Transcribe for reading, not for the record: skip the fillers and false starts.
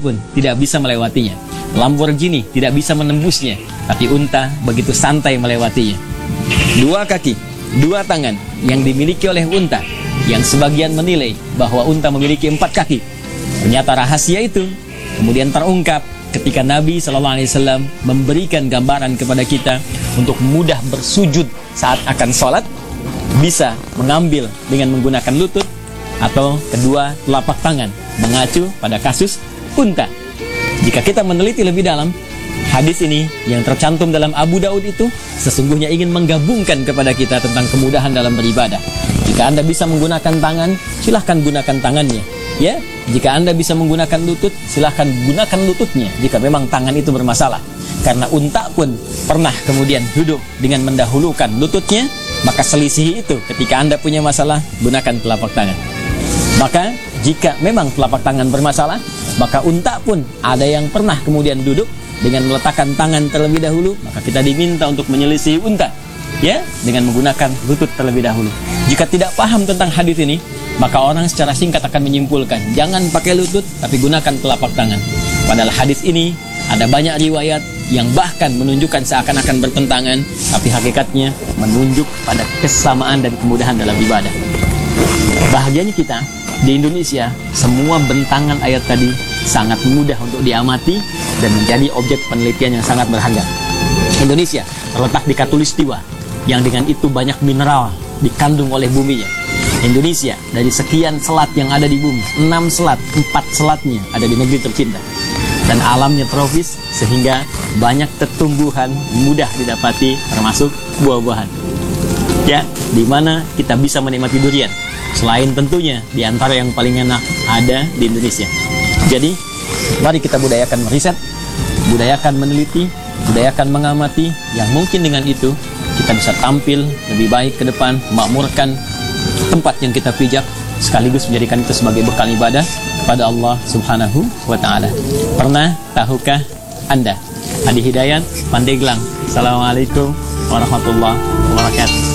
pun tidak bisa melewatinya. Lamborghini tidak bisa menembusnya, tapi unta begitu santai melewatinya. 2 kaki, 2 tangan yang dimiliki oleh unta, yang sebagian menilai bahwa unta memiliki 4 kaki. Ternyata rahasia itu kemudian terungkap ketika Nabi SAW memberikan gambaran kepada kita untuk mudah bersujud saat akan sholat, bisa mengambil dengan menggunakan lutut atau kedua telapak tangan, mengacu pada kasus unta. Jika kita meneliti lebih dalam, hadis ini yang tercantum dalam Abu Daud itu sesungguhnya ingin menggabungkan kepada kita tentang kemudahan dalam beribadah. Jika Anda bisa menggunakan tangan, silahkan gunakan tangannya. Ya, jika Anda bisa menggunakan lutut, silahkan gunakan lututnya jika memang tangan itu bermasalah. Karena unta pun pernah kemudian duduk dengan mendahulukan lututnya, maka selisih itu ketika Anda punya masalah, gunakan telapak tangan. Maka jika memang telapak tangan bermasalah, maka unta pun ada yang pernah kemudian duduk dengan meletakkan tangan terlebih dahulu, maka kita diminta untuk menyelisih unta, ya, dengan menggunakan lutut terlebih dahulu. Jika tidak paham tentang hadis ini, maka orang secara singkat akan menyimpulkan, jangan pakai lutut, tapi gunakan telapak tangan. Padahal hadis ini ada banyak riwayat yang bahkan menunjukkan seakan-akan bertentangan, tapi hakikatnya menunjuk pada kesamaan dan kemudahan dalam ibadah. Bahagianya kita di Indonesia, semua bentangan ayat tadi sangat mudah untuk diamati dan menjadi objek penelitian yang sangat berharga. Indonesia terletak di Khatulistiwa, yang dengan itu banyak mineral dikandung oleh buminya. Indonesia dari sekian selat yang ada di bumi, 6 selat, 4 selatnya ada di negeri tercinta. Dan alamnya tropis sehingga banyak tumbuhan mudah didapati, termasuk buah-buahan. Ya, di mana kita bisa menikmati durian. Selain tentunya di antara yang paling enak ada di Indonesia. Jadi, mari kita budayakan meriset, budayakan meneliti, budayakan mengamati, yang mungkin dengan itu kita bisa tampil lebih baik ke depan, memakmurkan tempat yang kita pijak, sekaligus menjadikan itu sebagai bekal ibadah kepada Allah Subhanahu wa Ta'ala. Pernah tahukah Anda? Adi Hidayat, Pandeglang. Assalamualaikum warahmatullahi wabarakatuh.